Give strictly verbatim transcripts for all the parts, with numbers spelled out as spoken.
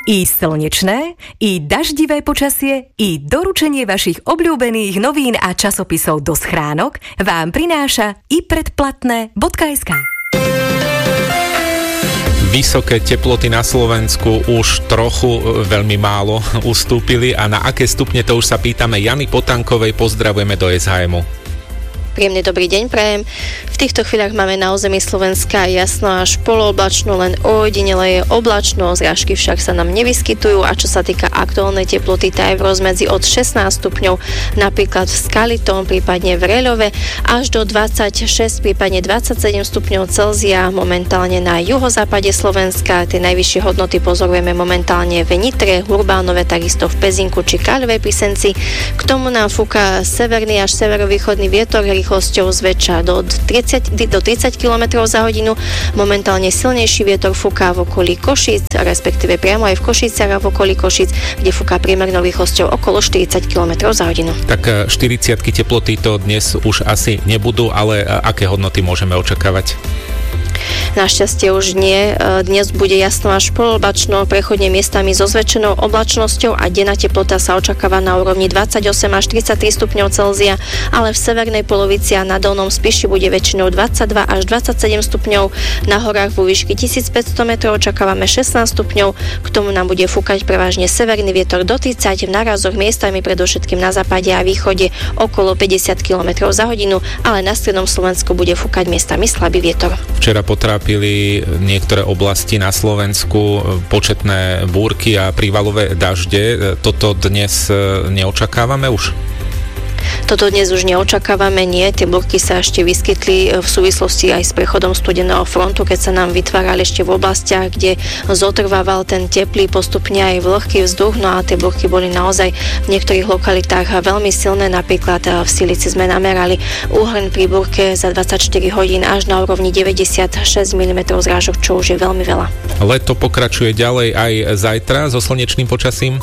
I slnečné, i daždivé počasie, i doručenie vašich obľúbených novín a časopisov do schránok vám prináša i predplatné bodka es ká. Vysoké teploty na Slovensku už trochu veľmi málo ustúpili a na aké stupne to už sa pýtame Jany Potankovej, pozdravujeme do es há emu. Príjemný dobrý deň prajem. V týchto chvíľach máme na území Slovenska jasno až polooblačno, len ojedinele je oblačno, zrážky však sa nám nevyskytujú a čo sa týka aktuálnej teploty, tá je v rozmedzi od šestnásť stupňov napríklad v Skalitom, prípadne v Reľove, až do dvadsaťšesť, prípadne dvadsaťsedem stupňov Celzia momentálne na juhozápade Slovenska. Tie najvyššie hodnoty pozorujeme momentálne v Nitre, Urbánove, takisto v Pezinku či Kaľovej Pisenci. K tomu nám fúka severný až severovýchodný vietor rýchlosťou zväčša do tridsať, do tridsať kilometrov za hodinu. Momentálne silnejší vietor fúka v okolí Košíc, respektíve priamo aj v Košiciach a v okolí Košíc, kde fúka priemernou rýchlosťou okolo štyridsať kilometrov za hodinu. Tak štyridsiatky teploty to dnes už asi nebudú, ale aké hodnoty môžeme očakávať? Našťastie už nie. Dnes bude jasno až polooblačno, prechodne miestami so zväčšenou oblačnosťou a denná teplota sa očakáva na úrovni dvadsaťosem až tridsaťtri stupňov Celzia, ale v severnej polovici a na dolnom Spiši bude väčšinou dvadsaťdva až dvadsaťsedem stupňov. Na horách vo výške tisícpäťsto metrov očakávame šestnásť stupňov. K tomu nám bude fúkať prevažne severný vietor do tridsať, v nárazoch miestami predovšetkým na západe a východe okolo päťdesiat kilometrov za hodinu, ale na strednom Slovensku bude fúkať miestami slabý vietor. Včera potrápili niektoré oblasti na Slovensku početné búrky a prívalové dažde. Toto dnes neočakávame už? Toto dnes už neočakávame, nie. Tie búrky sa ešte vyskytli v súvislosti aj s prechodom studeného frontu, keď sa nám vytvárali ešte v oblastiach, kde zotrvával ten teplý, postupne aj vlhký vzduch, no a tie búrky boli naozaj v niektorých lokalitách veľmi silné. Napríklad v Silici sme namerali úhrn pri búrke za dvadsaťštyri hodín až na úrovni deväťdesiatšesť milimetrov zrážok, čo už je veľmi veľa. Leto pokračuje ďalej aj zajtra so slnečným počasím?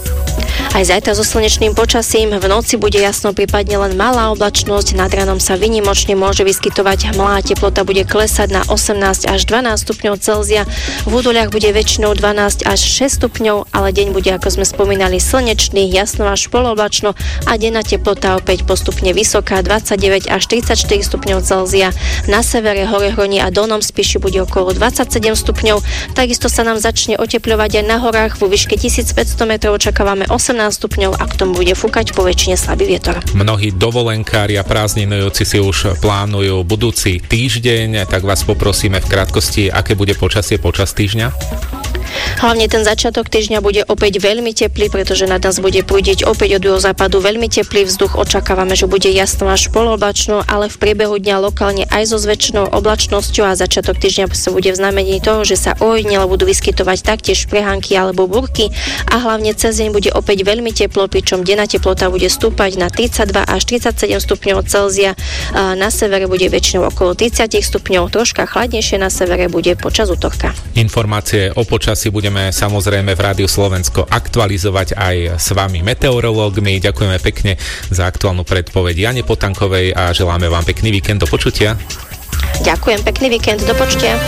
Aj zajtra so slnečným počasím, v noci bude jasno, prípadne len malá oblačnosť, nad ránom sa výnimočne môže vyskytovať hmla, teplota bude klesať na osemnásť až dvanásť stupňov Celzia, v údoliach bude väčšinou dvanásť až šesť stupňov, ale deň bude, ako sme spomínali, slnečný, jasno až polooblačno a denná teplota opäť postupne vysoká, dvadsaťdeväť až tridsaťštyri stupňov Celzia. Na severe, Horehroní a Dolnom Spiši bude okolo dvadsaťsedem stupňov, takisto sa nám začne otepľovať aj na horách, vo výške tisícpäťsto metrov očakávame osemnásť stupňov a k tomu bude fúkať po väčšine slabý vietor. Mnohí dovolenkári a prázdninujúci si už plánujú budúci týždeň, tak vás poprosíme v krátkosti, aké bude počasie počas týždňa? Hlavne ten začiatok týždňa bude opäť veľmi teplý, pretože na nás bude prúdiť opäť od juhozápadu veľmi teplý vzduch. Očakávame, že bude jasno až polooblačno, ale v priebehu dňa lokálne aj so zväčšenou oblačnosťou a začiatok týždňa sa bude v znamení toho, že sa ojedinele budú vyskytovať taktiež prehánky alebo búrky a hlavne cez deň bude opäť veľmi teplo, pričom denná teplota bude stúpať na tridsaťdva až tridsaťsedem stupňov Celzia. Na severe bude väčšinou okolo tridsať stupňov, troška chladnejšie na severe bude počas utorka. Informácie o počasí budeme samozrejme v Rádiu Slovensko aktualizovať aj s vami meteorológmi. Ďakujeme pekne za aktuálnu predpoveď Jane Potankovej a želáme vám pekný víkend, do počutia. Ďakujem, pekný víkend, do počutia.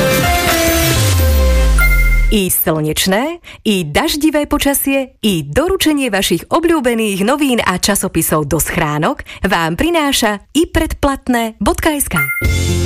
I slnečné, i daždivé počasie, i doručenie vašich obľúbených novín a časopisov do schránok vám prináša i predplatné bodka es ká.